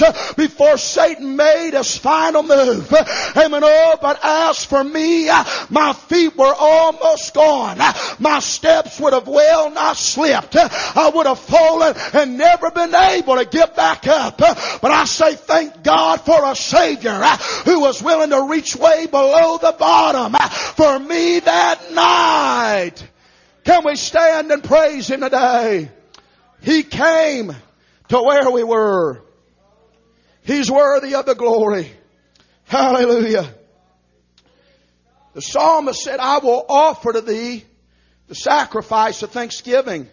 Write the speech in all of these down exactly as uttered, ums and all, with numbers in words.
before Satan made his final move. Amen. Oh, but as for me, my feet were almost gone. My steps would have well not slipped. I would have fallen and never been able to get back up. But I say thank God for a Savior who was willing to reach way below the bottom for me that night. Can we stand and praise Him today? He came to where we were. He's worthy of the glory. Hallelujah. The psalmist said, I will offer to Thee the sacrifice of thanksgiving.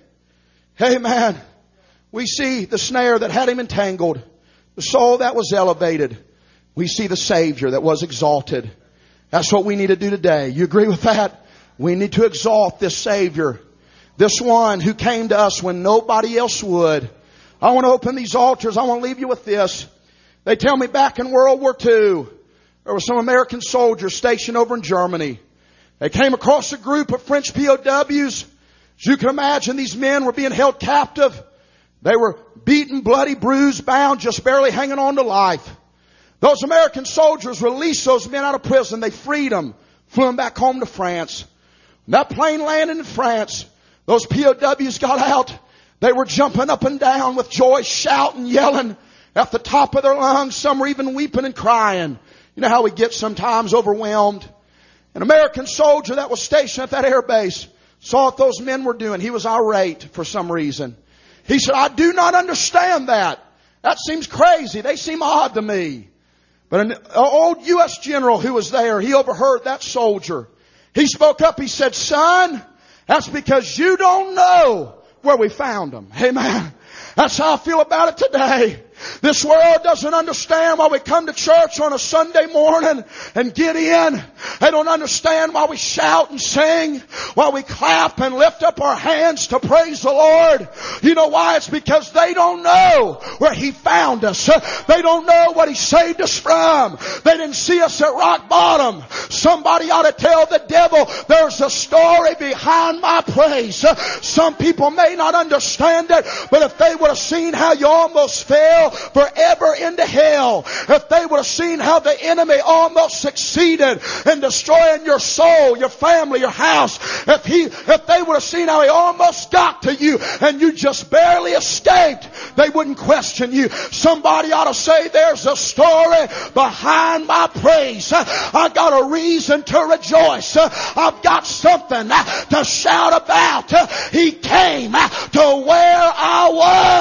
Amen. We see the snare that had him entangled. The soul that was elevated. We see the Savior that was exalted. That's what we need to do today. You agree with that? We need to exalt this Savior. This one who came to us when nobody else would. I want to open these altars. I want to leave you with this. They tell me back in World War Two, there were some American soldiers stationed over in Germany. They came across a group of French P O Ws. As you can imagine, these men were being held captive. They were beaten, bloody, bruised, bound, just barely hanging on to life. Those American soldiers released those men out of prison. They freed them, flew them back home to France. When that plane landed in France, those P O Ws got out. They were jumping up and down with joy, shouting, yelling at the top of their lungs. Some were even weeping and crying. You know how we get sometimes overwhelmed. An American soldier that was stationed at that air base saw what those men were doing. He was irate for some reason. He said, I do not understand that. That seems crazy. They seem odd to me. But an old U S general who was there, he overheard that soldier. He spoke up. He said, son, that's because you don't know where we found them. Amen. That's how I feel about it today. This world doesn't understand why we come to church on a Sunday morning and get in. They don't understand why we shout and sing, why we clap and lift up our hands to praise the Lord. You know why? It's because they don't know where He found us. They don't know what He saved us from. They didn't see us at rock bottom. Somebody ought to tell the devil there's a story behind my praise. Some people may not understand it, but if they would have seen how you almost fell forever into hell, if they would have seen how the enemy almost succeeded in destroying your soul, your family, your house, if he, if they would have seen how he almost got to you and you just barely escaped, they wouldn't question you. Somebody ought to say there's a story behind my praise. I got a reason to rejoice. I've got something to shout about. He came to where I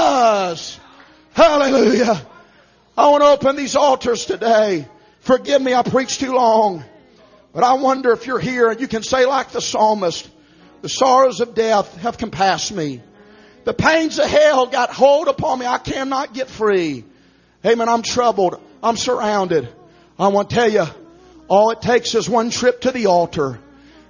was. Hallelujah. I want to open these altars today. Forgive me, I preached too long. But I wonder if you're here and you can say like the psalmist, the sorrows of death have compassed me. The pains of hell got hold upon me. I cannot get free. Amen. I'm troubled. I'm surrounded. I want to tell you, all it takes is one trip to the altar.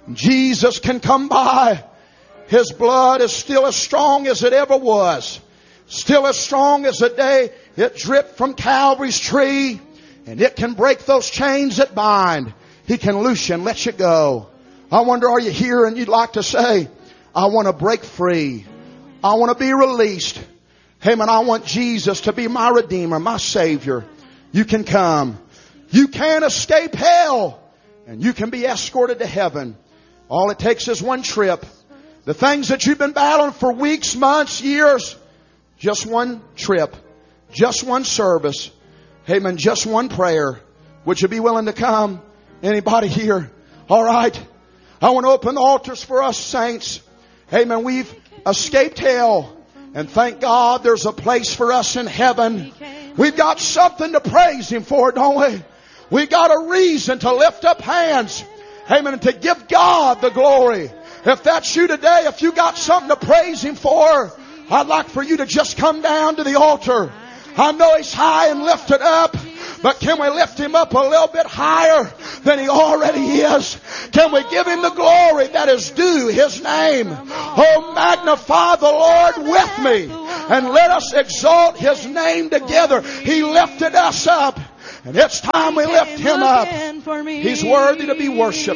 Jesus can come by. His blood is still as strong as it ever was. Still as strong as the day it dripped from Calvary's tree. And it can break those chains that bind. He can loose you and let you go. I wonder, are you here and you'd like to say, I want to break free. I want to be released. Hey man, I want Jesus to be my Redeemer, my Savior. You can come. You can escape hell. And you can be escorted to heaven. All it takes is one trip. The things that you've been battling for weeks, months, years. Just one trip. Just one service. Amen. Just one prayer. Would you be willing to come? Anybody here? All right. I want to open the altars for us saints. Amen. We've escaped hell. And thank God there's a place for us in heaven. We've got something to praise Him for, don't we? We've got a reason to lift up hands. Amen. And to give God the glory. If that's you today, if you got something to praise Him for, I'd like for you to just come down to the altar. I know He's high and lifted up, but can we lift Him up a little bit higher than He already is? Can we give Him the glory that is due His name? Oh, magnify the Lord with me and let us exalt His name together. He lifted us up, and it's time we lift Him up. He's worthy to be worshipped.